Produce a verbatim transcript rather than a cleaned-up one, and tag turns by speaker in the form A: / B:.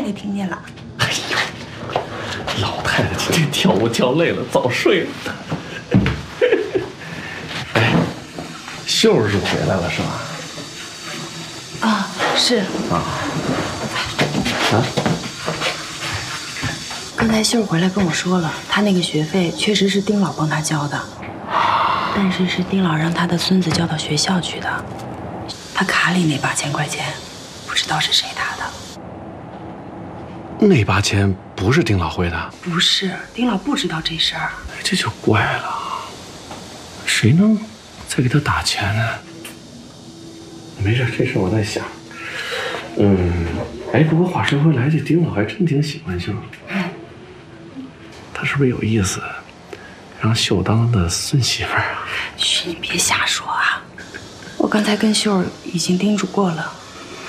A: 也听见了。
B: 哎呦，老太太今天跳舞跳累了，早睡了。哎，秀儿是回来了是吧？
A: 啊，是
B: 啊。啊？
A: 刚才秀儿回来跟我说了，他那个学费确实是丁老帮他交的，但是是丁老让他的孙子交到学校去的。他卡里那八千块钱，不知道是谁打的。
B: 那八千不是丁老汇的？
A: 不是，丁老不知道这事儿。
B: 这就怪了，谁能再给他打钱呢？没事，这事我在想。嗯，哎，不过话说回来，这丁老还真挺喜欢秀。嗯。他是不是有意思，让秀当的孙媳妇儿啊？
A: 嘘，你别瞎说啊！我刚才跟秀儿已经叮嘱过了，